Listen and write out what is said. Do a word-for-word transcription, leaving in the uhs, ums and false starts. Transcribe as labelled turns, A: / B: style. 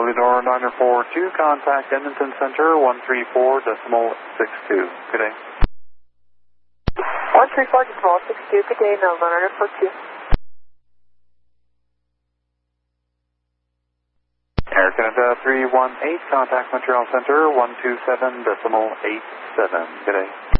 A: Eleanor niner four two, contact Edmonton Center one three four decimal six two. Good day.
B: one three four decimal six two, good day, Eleanor niner four two.
A: Air Canada three one eight, contact Montreal Center one two seven decimal eight seven. Good day.